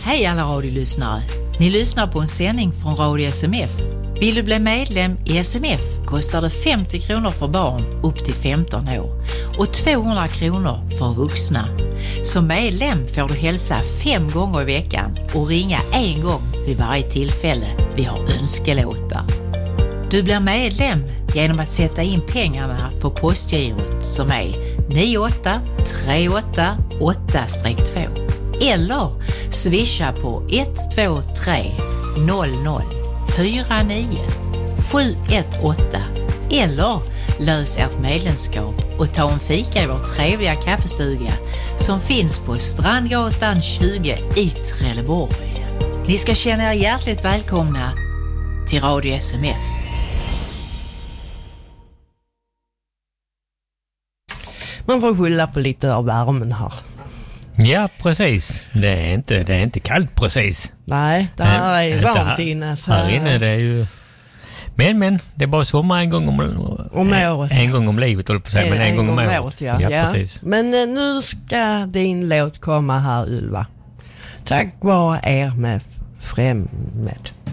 Hej alla radiolyssnare. Ni lyssnar på en sändning från Radio SMF. Vill du bli medlem i SMF kostar det 50 kronor för barn upp till 15 år och 200 kronor för vuxna. Som medlem får du hälsa 5 gånger i veckan och ringa 1 gång vid varje tillfälle vi har önskelåtar. Du blir medlem genom att sätta in pengarna på postgirot som är 98388-2 eller swisha på 123 00 49 718 eller lös ert medlemskap och ta en fika i vår trevliga kaffestuga som finns på Strandgatan 20 i Trelleborg. Ni ska känna er hjärtligt välkomna till Radio SMF. Man får skylla på lite av värmen här. Ja, precis. Det är inte kallt precis. Nej, det här är varmt inne. Så här inne det är ju... Men, det är bara sommar en gång om året. En gång om livet, håller på att säga, men en gång om året. Ja, precis. Men nu ska din låt komma här, Ylva. Tack vare er med Främmed.